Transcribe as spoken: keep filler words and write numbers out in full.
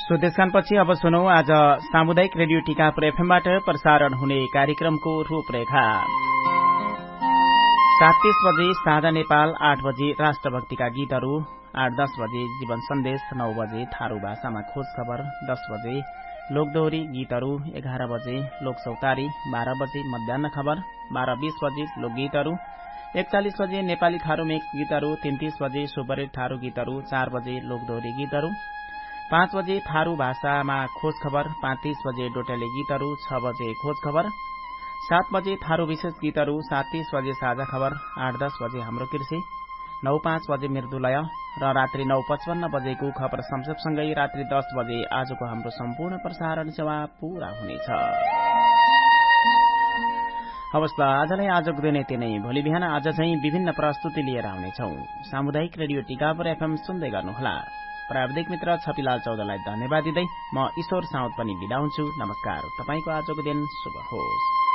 सुदेशखानपछि अब सुनौ आज सामुदायिक रेडियो टिकापुर एफएमबाट प्रसारण हुने कार्यक्रमको रूपरेखा। सात तीस बजे साझा नेपाल, आठ बजे राष्ट्रभक्तिका गीतहरू, आठ दस बजे जीवन सन्देश, नौ बजे थारू भाषामा खोज खबर, दस बजे लोकदोहोरी गीतहरू, एघार बजे लोकसौतारी, बाह्र बजे मध्याह्न खबर, बाह्र बीस बजे लोकगीतहरू, एकचालिस बजे नेपाली थारू मिक्स गीतहरू, तीन तीस बजे सुपरहिट थारू गीतहरू, चार बजे लोकदोहोरी गीतहरू, पाँच बजे थारू भाषामा खोज खबर, पाँच तीस बजे डोटेले गीतहरू, छ बजे खोज खबर, सात बजे थारू विशेष गीतहरू, सात तीस बजे साझा खबर, आठ दस बजे हाम्रो कृषि, नौ पाँच बजे मृदुलय र रात्रि नौ पचपन्न बजेको खबर संक्षेपसँगै रात्रि दस बजे आजको हाम्रो सम्पूर्ण प्रसारण सेवा पूरा हुनेछ। हवस् त आजलाई आजको दिन यति नै। भोलि बिहान आज चाहिँ विभिन्न प्रस्तुति लिएर आउनेछौ। सामुदायिक रेडियो टिकापुर एफएम सुन्दै गर्नुहोला। प्राविधिक मित्र छपिलाल चौधलाई धन्यवाद दिँदै म ईश्वर साउद पनि बिदा हुन्छु। नमस्कार। तपाईको आजको दिन शुभ होस्।